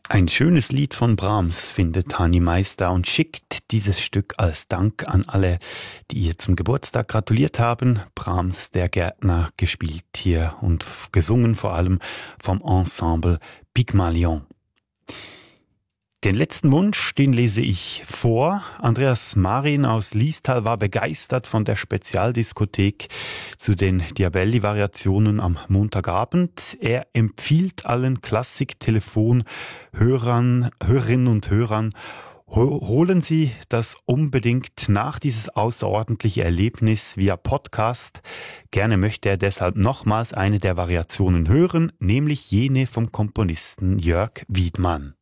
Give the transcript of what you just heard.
Ein schönes Lied von Brahms findet Tani Meister und schickt dieses Stück als Dank an alle, die ihr zum Geburtstag gratuliert haben. Brahms, der Gärtner, gespielt hier und gesungen vor allem vom Ensemble Pygmalion. Den letzten Wunsch, den lese ich vor. Andreas Marin aus Liestal war begeistert von der Spezialdiskothek zu den Diabelli-Variationen am Montagabend. Er empfiehlt allen Klassik-Telefon-Hörerinnen und Hörern, holen Sie das unbedingt nach, dieses außerordentliche Erlebnis via Podcast. Gerne möchte er deshalb nochmals eine der Variationen hören, nämlich jene vom Komponisten Jörg Wiedmann.